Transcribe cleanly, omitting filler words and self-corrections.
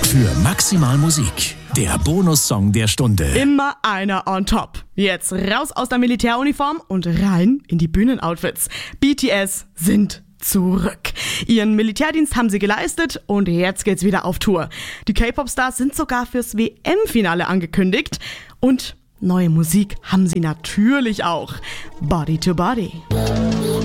Für maximal Musik, der Bonussong der Stunde. Immer einer on top. Jetzt raus aus der Militäruniform und rein in die Bühnenoutfits. BTS sind zurück. Ihren Militärdienst haben sie geleistet und jetzt geht's wieder auf Tour. Die K-Pop-Stars sind sogar fürs WM-Finale angekündigt und neue Musik haben sie natürlich auch. Body to Body.